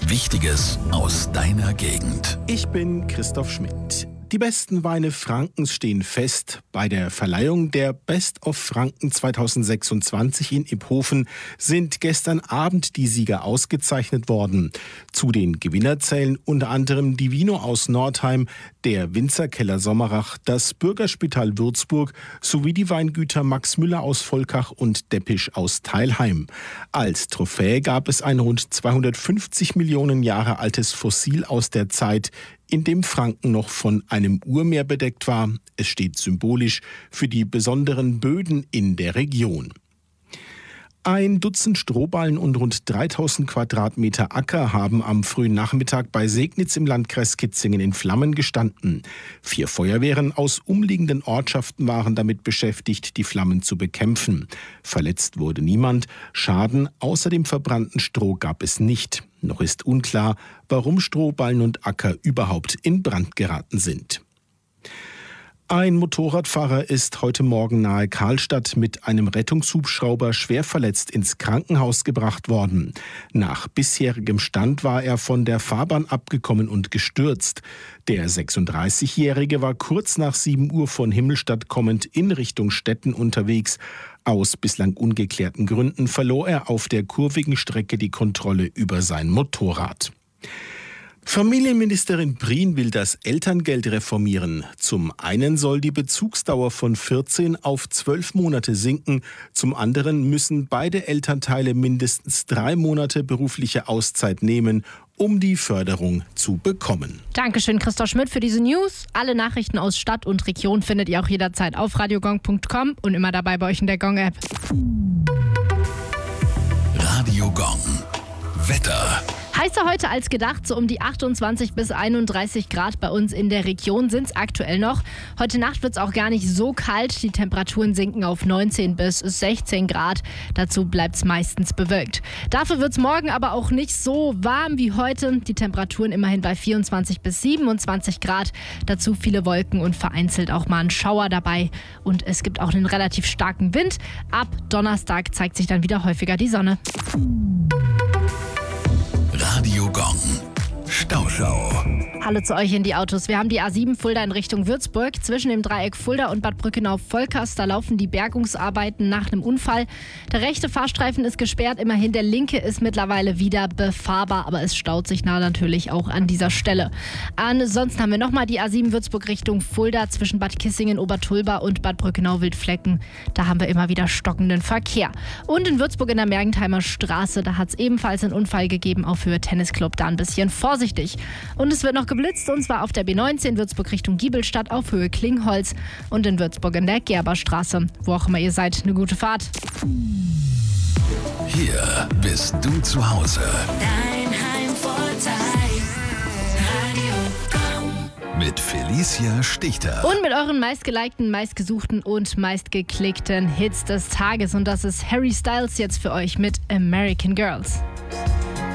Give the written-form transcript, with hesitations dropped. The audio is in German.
Wichtiges aus deiner Gegend. Ich bin Christoph Schmidt. Die besten Weine Frankens stehen fest. Bei der Verleihung der Best of Franken 2026 in Iphofen sind gestern Abend die Sieger ausgezeichnet worden. Zu den Gewinner zählen unter anderem die Vino aus Nordheim, der Winzerkeller Sommerach, das Bürgerspital Würzburg sowie die Weingüter Max Müller aus Volkach und Deppisch aus Teilheim. Als Trophäe gab es ein rund 250 Millionen Jahre altes Fossil aus der Zeit, in dem Franken noch von einem Urmeer bedeckt war. Es steht symbolisch für die besonderen Böden in der Region. Ein Dutzend Strohballen und rund 3000 Quadratmeter Acker haben am frühen Nachmittag bei Segnitz im Landkreis Kitzingen in Flammen gestanden. 4 Feuerwehren aus umliegenden Ortschaften waren damit beschäftigt, die Flammen zu bekämpfen. Verletzt wurde niemand. Schaden außer dem verbrannten Stroh gab es nicht. Noch ist unklar, warum Strohballen und Acker überhaupt in Brand geraten sind. Ein Motorradfahrer ist heute Morgen nahe Karlstadt mit einem Rettungshubschrauber schwer verletzt ins Krankenhaus gebracht worden. Nach bisherigem Stand war er von der Fahrbahn abgekommen und gestürzt. Der 36-Jährige war kurz nach 7 Uhr von Himmelstadt kommend in Richtung Stetten unterwegs. Aus bislang ungeklärten Gründen verlor er auf der kurvigen Strecke die Kontrolle über sein Motorrad. Familienministerin Prien will das Elterngeld reformieren. Zum einen soll die Bezugsdauer von 14 auf 12 Monate sinken. Zum anderen müssen beide Elternteile mindestens 3 Monate berufliche Auszeit nehmen, um die Förderung zu bekommen. Dankeschön, Christoph Schmidt, für diese News. Alle Nachrichten aus Stadt und Region findet ihr auch jederzeit auf radiogong.com und immer dabei bei euch in der Gong-App. Radio Gong. Wetter. Heißer heute als gedacht, so um die 28 bis 31 Grad bei uns in der Region sind es aktuell noch. Heute Nacht wird es auch gar nicht so kalt. Die Temperaturen sinken auf 19 bis 16 Grad. Dazu bleibt es meistens bewölkt. Dafür wird es morgen aber auch nicht so warm wie heute. Die Temperaturen immerhin bei 24 bis 27 Grad. Dazu viele Wolken und vereinzelt auch mal ein Schauer dabei. Und es gibt auch einen relativ starken Wind. Ab Donnerstag zeigt sich dann wieder häufiger die Sonne. Radio Gong. Stauschau. Hallo zu euch in die Autos. Wir haben die A7 Fulda in Richtung Würzburg. Zwischen dem Dreieck Fulda und Bad Brückenau-Volkers, da laufen die Bergungsarbeiten nach einem Unfall. Der rechte Fahrstreifen ist gesperrt, immerhin der linke ist mittlerweile wieder befahrbar, aber es staut sich natürlich auch an dieser Stelle. Ansonsten haben wir nochmal die A7 Würzburg Richtung Fulda zwischen Bad Kissingen, Obertulba und Bad Brückenau-Wildflecken. Da haben wir immer wieder stockenden Verkehr. Und in Würzburg in der Mergentheimer Straße, da hat es ebenfalls einen Unfall gegeben, auf Höhe Tennisclub, da ein bisschen vorsichtig. Und es wird noch geblitzt, und zwar auf der B19 Würzburg Richtung Giebelstadt auf Höhe Klingholz und in Würzburg in der Gerberstraße. Wo auch immer ihr seid, eine gute Fahrt. Hier bist du zu Hause. Dein Heimvorteil. Radio Gong. Mit Felicia Stichter. Und mit euren meistgelikten, meistgesuchten und meistgeklickten Hits des Tages. Und das ist Harry Styles jetzt für euch mit American Girls.